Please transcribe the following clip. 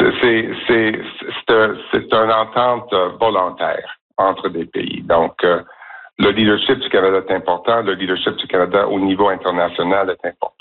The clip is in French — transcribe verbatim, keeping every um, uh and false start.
C'est, c'est, c'est, c'est une entente volontaire entre des pays. Donc, euh, le leadership du Canada est important. Le leadership du Canada au niveau international est important.